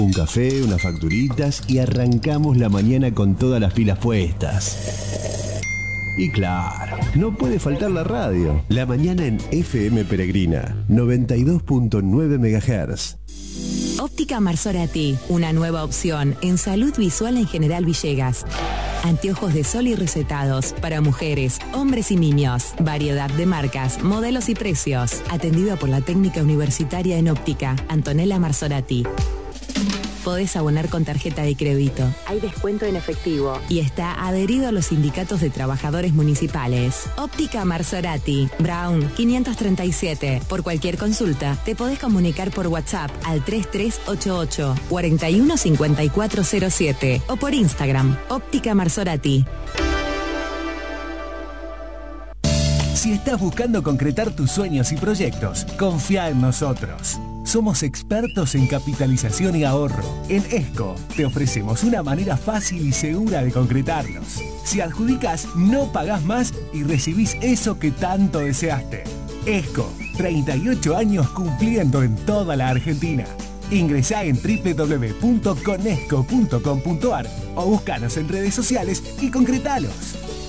Un café, unas facturitas y arrancamos la mañana con todas las pilas puestas. Y claro, no puede faltar la radio. La mañana en FM Peregrina, 92.9 MHz. Óptica Marsorati, una nueva opción en salud visual en General Villegas. Anteojos de sol y recetados para mujeres, hombres y niños. Variedad de marcas, modelos y precios. Atendido por la técnica universitaria en óptica, Antonella Marsorati. Podés abonar con tarjeta de crédito. Hay descuento en efectivo. Y está adherido a los sindicatos de trabajadores municipales. Óptica Marsorati, Brown 537. Por cualquier consulta, te podés comunicar por WhatsApp al 3388 415407 o por Instagram, Óptica Marsorati. Si estás buscando concretar tus sueños y proyectos, confía en nosotros. Somos expertos en capitalización y ahorro. En ESCO te ofrecemos una manera fácil y segura de concretarlos. Si adjudicas, no pagás más y recibís eso que tanto deseaste. ESCO, 38 años cumpliendo en toda la Argentina. Ingresá en www.conesco.com.ar o búscanos en redes sociales y concretalos.